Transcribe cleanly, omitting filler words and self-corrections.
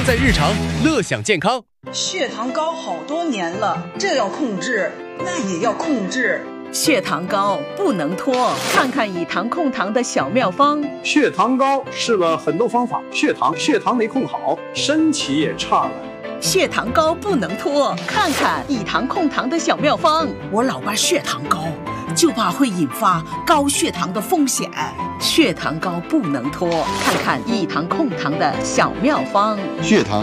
在日常，乐享健康。 血糖高好多年了，这要控制，那也要控制。 血糖高不能拖，看看以糖控糖的小妙方。 血糖高试了很多方法，血糖没控好，身体也差了。 血糖高不能拖，看看以糖控糖的小妙方。 我老爸血糖高，就怕会引发高血糖的风险。 血糖高不能拖，看看以糖控糖的小妙方。 血糖